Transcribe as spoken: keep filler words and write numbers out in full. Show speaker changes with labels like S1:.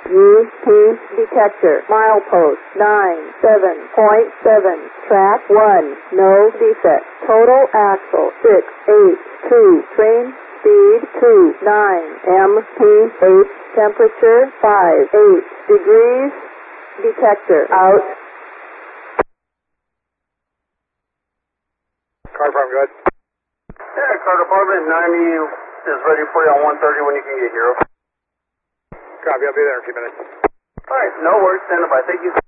S1: U P detector. Milepost nine seven point seven. Track one. No defect. Total axle six eight two. Train speed two nine. M P H temperature five eight degrees. Detector out.
S2: Car farm, good.
S3: Yeah, car department ninety is ready for you on one thirty when you can get here.
S2: Copy, I'll be there in a few minutes.
S3: All right, no worries, stand by. Thank you.